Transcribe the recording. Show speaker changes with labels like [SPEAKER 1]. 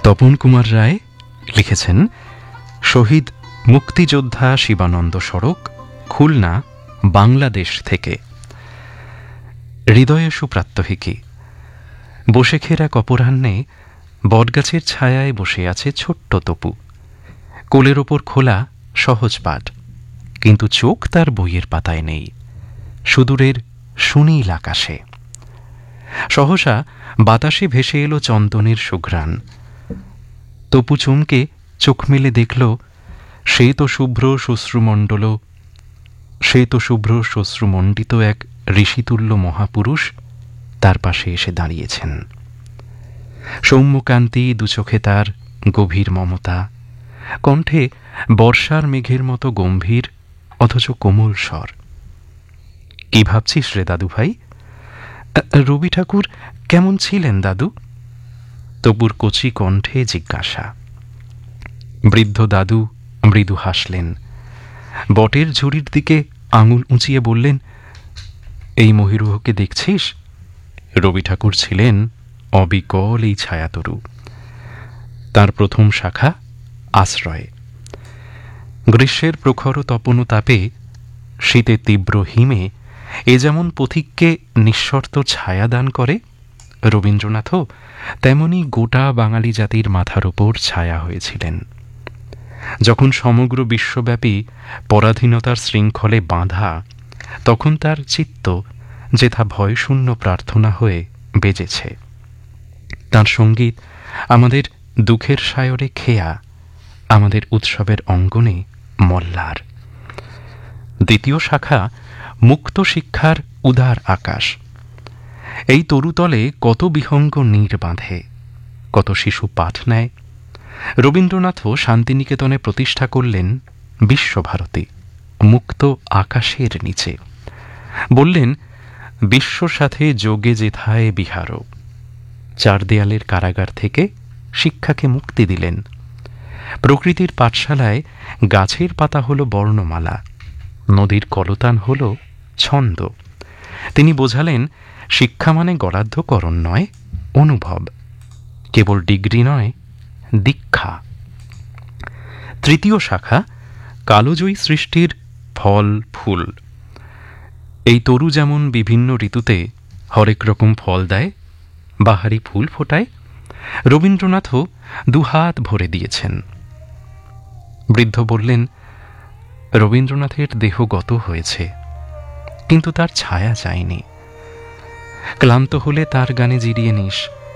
[SPEAKER 1] তপন কুমার রায় লিখেছেন শহীদ মুক্তিযোদ্ধা শিবানন্দ সড়ক, খুলনা, বাংলাদেশ থেকে। হৃদয়ে সুপ্রাত্যহিকী। বসেখের এক অপরাহ্নে বটগাছের ছায়ায় বসে আছে ছোট্ট তপু। কোলের ওপর খোলা সহজ পাঠ, কিন্তু চোখ তার বইয়ের পাতায় নেই, সুদূরের সুনীল আকাশে। সহসা বাতাসে ভেসে এলো চন্দনের সুঘ্রাণ। তপু চমকে চোখ মেলে দেখল শুভ্র শ্বশ্রুমণ্ডিত এক ঋষিতুল্য মহাপুরুষ তার পাশে এসে দাঁড়িয়েছেন। সৌম্যকান্তি, দুচোখে তার গভীর মমতা, কণ্ঠে বর্ষার মেঘের মতো গম্ভীর অথচ কোমল স্বর। কি ভাবছিস রে দাদু ভাই? রবি ঠাকুর কেমন ছিলেন দাদু? তপুর কচি কণ্ঠে জিজ্ঞাসা। বৃদ্ধ দাদু মৃদু হাসলেন, বটের ঝুড়ির দিকে আঙুল উঁচিয়ে বললেন, এই মহিরুহকে দেখছিস? রবি ঠাকুর ছিলেন অবিকল এই ছায়াতরু। তার প্রথম শাখা আশ্রয়ে। গ্রীষ্মের প্রখর তপন তাপে, শীতে তীব্র হিমে এ যেমন পথিককে নিঃশর্ত ছায়া দান করে, রবীন্দ্রনাথও তেমনি গোটা বাঙালি জাতির মাথার ওপর ছায়া হয়েছিলেন। যখন সমগ্র বিশ্বব্যাপী পরাধীনতার শৃঙ্খলে বাঁধা, তখন তার চিত্ত যেথা ভয়শূন্য প্রার্থনা হয়ে বেজেছে। তাঁর সঙ্গীত আমাদের দুঃখের সায়রে খেয়া, আমাদের উৎসবের অঙ্গনে মল্লার। দ্বিতীয় শাখা মুক্ত শিক্ষার উদার আকাশ। এই তরুতলে কত বিহঙ্গ নীড় বাঁধে, কত শিশু পাঠ নেয়। রবীন্দ্রনাথও শান্তিনিকেতনে প্রতিষ্ঠা করলেন বিশ্বভারতী, মুক্ত আকাশের নিচে। বললেন, বিশ্বর সাথে যোগে যেথায় বিহার। চার দেয়ালের কারাগার থেকে শিক্ষাকে মুক্তি দিলেন। প্রকৃতির পাঠশালায় গাছের পাতা হল বর্ণমালা, নদীর কলতান হল ছন্দ। তিনি বোঝালেন, শিক্ষা মানে গলাধ্যকরণ নয়, অনুভব। কেবল ডিগ্রি নয়, দীক্ষা। তৃতীয় শাখা কালজয়ী সৃষ্টির ফল ফুল। এই তরু যেমন বিভিন্ন ঋতুতে হরেক রকম ফল দেয়, বাহারি ফুল ফোটায়, রবীন্দ্রনাথও দুহাত ভরে দিয়েছেন। বৃদ্ধ বললেন, রবীন্দ্রনাথের দেহ গত হয়েছে, কিন্তু তার ছায়া যায়নি। ক্লান্ত হলে তার গানে জিরিয়ে নিস,